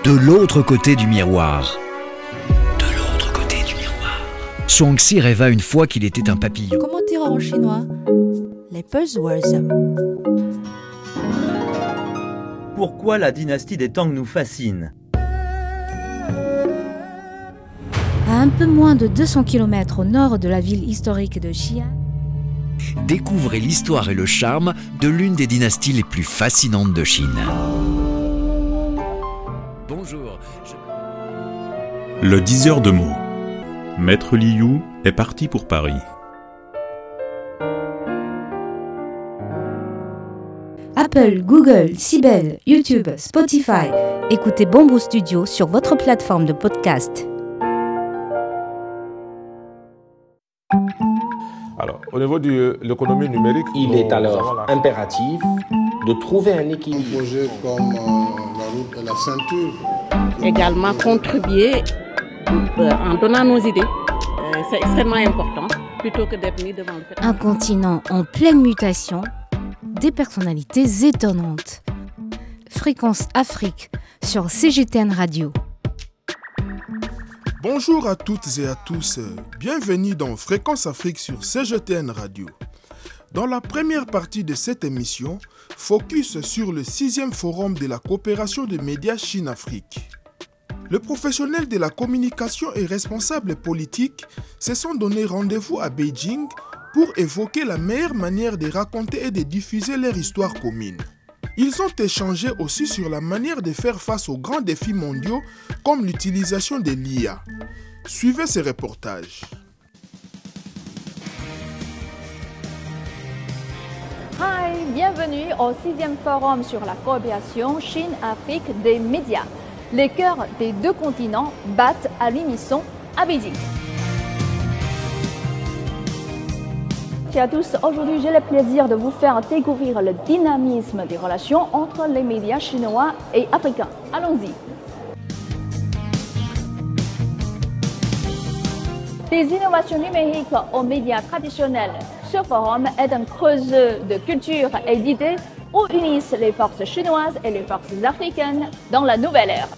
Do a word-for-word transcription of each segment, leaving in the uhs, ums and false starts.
de l'autre côté du miroir. De l'autre côté du miroir. Zhuangzi rêva une fois qu'il était un papillon. Comment dire en chinois? Les buzzwords. Pourquoi la dynastie des Tang nous fascine? À un peu moins de deux cents kilomètres au nord de la ville historique de Xi'an, Découvrez l'histoire et le charme de l'une des dynasties les plus fascinantes de Chine. Bonjour. Je... Le diseur de mots. Maître Liu est parti pour Paris. Apple, Google, Sibel, YouTube, Spotify. Écoutez Bamboo Studio sur votre plateforme de podcast. Alors, au niveau de l'économie numérique, il est alors impératif de trouver un équilibre. Un projet comme euh, la route de la ceinture. Également contribuer euh, en donnant nos idées. Euh, c'est extrêmement important, plutôt que d'être mis devant le fait. Un continent en pleine mutation, des personnalités étonnantes. Fréquence Afrique sur C G T N Radio. Bonjour à toutes et à tous, bienvenue dans Fréquence Afrique sur C G T N Radio. Dans la première partie de cette émission, focus sur le sixième forum de la coopération des médias Chine-Afrique. Les professionnels de la communication et responsables politiques se sont donné rendez-vous à Beijing pour évoquer la meilleure manière de raconter et de diffuser leur histoire commune. Ils ont échangé aussi sur la manière de faire face aux grands défis mondiaux comme l'utilisation de l'I A. Suivez ces reportages. Hi, bienvenue au sixième forum sur la coopération Chine-Afrique des médias. Les cœurs des deux continents battent à l'unisson à Beijing. Bonjour à tous, aujourd'hui j'ai le plaisir de vous faire découvrir le dynamisme des relations entre les médias chinois et africains. Allons-y. Des innovations numériques aux médias traditionnels. Ce forum est un creuseur de culture et d'idées où unissent les forces chinoises et les forces africaines dans la nouvelle ère.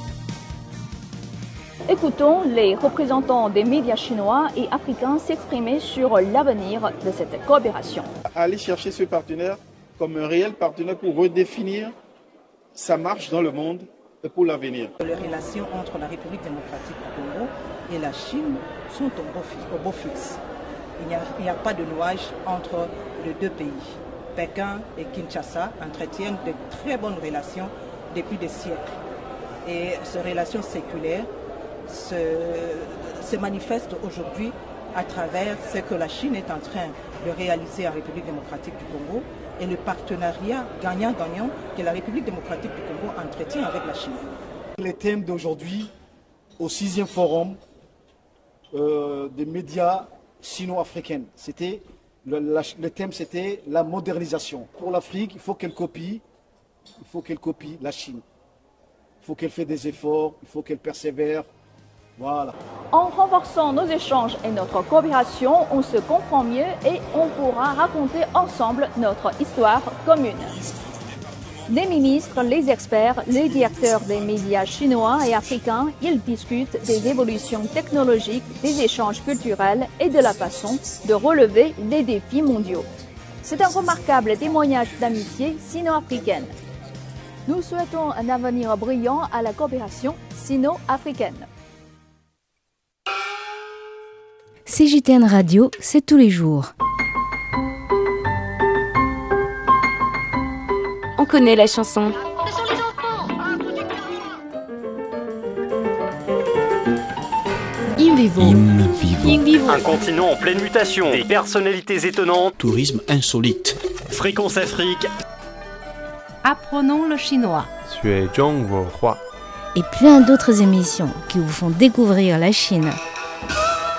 Écoutons les représentants des médias chinois et africains s'exprimer sur l'avenir de cette coopération. Aller chercher ce partenaire comme un réel partenaire pour redéfinir sa marche dans le monde et pour l'avenir. Les relations entre la République démocratique du Congo et la Chine sont au beau, au beau fixe. Il n'y a, il n'y a pas de nuage entre les deux pays. Pékin et Kinshasa entretiennent de très bonnes relations depuis des siècles. Et ces relations séculaires Se, se manifeste aujourd'hui à travers ce que la Chine est en train de réaliser en République démocratique du Congo et le partenariat gagnant-gagnant que la République démocratique du Congo entretient avec la Chine. Les thèmes d'aujourd'hui au sixième forum euh, des médias sino-africains, c'était le, la, le thème c'était la modernisation. Pour l'Afrique, il faut qu'elle copie, il faut qu'elle copie la Chine. Il faut qu'elle fasse des efforts, il faut qu'elle persévère. Voilà. En renforçant nos échanges et notre coopération, on se comprend mieux et on pourra raconter ensemble notre histoire commune. Les ministres, les experts, les directeurs des médias chinois et africains, ils discutent des évolutions technologiques, des échanges culturels et de la façon de relever les défis mondiaux. C'est un remarquable témoignage d'amitié sino-africaine. Nous souhaitons un avenir brillant à la coopération sino-africaine. C J T N Radio, c'est tous les jours. On connaît la chanson. Ce sont les enfants. In vivo. In vivo. In vivo. Un continent en pleine mutation. Des personnalités étonnantes. Tourisme insolite. Fréquence Afrique. Apprenons le chinois. Et plein d'autres émissions qui vous font découvrir la Chine